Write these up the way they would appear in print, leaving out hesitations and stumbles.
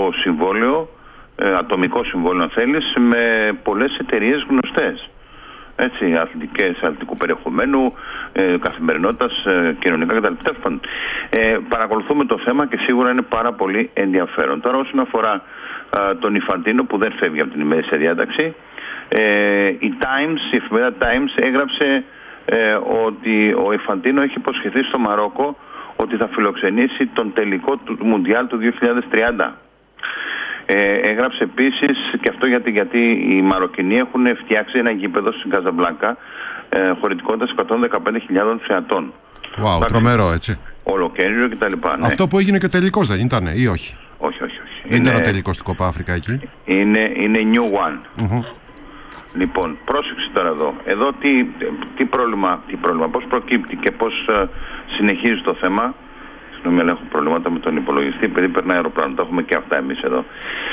συμβόλαιο, ατομικό συμβόλαιο αν θέλεις, με πολλές εταιρείες γνωστές. Έτσι, αθλητικού περιεχομένου, καθημερινότητας, κοινωνικά κτλ. Παρακολουθούμε το θέμα και σίγουρα είναι πάρα πολύ ενδιαφέρον. Τώρα, όσον αφορά τον Ιφαντίνο που δεν φεύγει από την ημερήσια διάταξη, η εφημερίδα Times έγραψε ότι ο Ιφαντίνο έχει υποσχεθεί στο Μαρόκο ότι θα φιλοξενήσει τον τελικό του Μουντιάλ του 2030. Έγραψε επίσης, και αυτό γιατί οι Μαροκινοί έχουν φτιάξει ένα γήπεδο στην Καζαμπλάνκα χωρητικότητας 115.000 θεατών. Wow, τρομερό, έτσι. Ολοκαίριο κτλ. Ναι. Αυτό που έγινε και ο τελικός δεν ήταν, ή όχι? Όχι. Δεν ήταν ο τελικός στην Κόπα Αφρικα εκεί. Είναι New One. Λοιπόν, πρόσεξε τώρα εδώ. Εδώ τι πρόβλημα, πώς προκύπτει και πώς συνεχίζει το θέμα. Συγγνώμη, αλλά έχω προβλήματα με τον υπολογιστή, επειδή περνάει αεροπλάνο. Τα έχουμε και αυτά εμείς εδώ.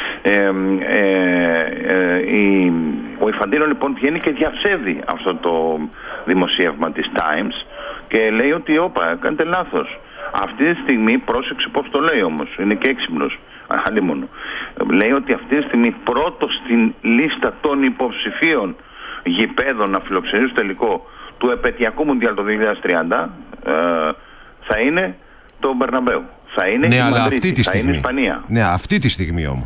Ο Ιφαντίνο λοιπόν βγαίνει και διαψεύδει αυτό το δημοσίευμα της Times και λέει ότι κάνετε λάθος. Αυτή τη στιγμή, πρόσεξε πώς το λέει όμως, είναι και έξυπνος, αλλήμονο. Λέει ότι αυτή τη στιγμή πρώτο στην λίστα των υποψηφίων γηπέδων να φιλοξενήσει το τελικό του επαιτειακού Μουντιάλ το 2030 θα είναι το Μπερναμπέου. Θα είναι η Μαδρίτη, θα είναι η Ισπανία. Ναι, αυτή τη στιγμή όμως.